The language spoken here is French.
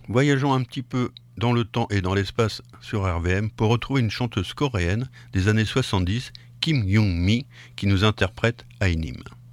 Voyageons un petit peu dans le temps et dans l'espace sur RVM pour retrouver une chanteuse coréenne des années 70, Kim Young-mi, qui nous interprète Ainim.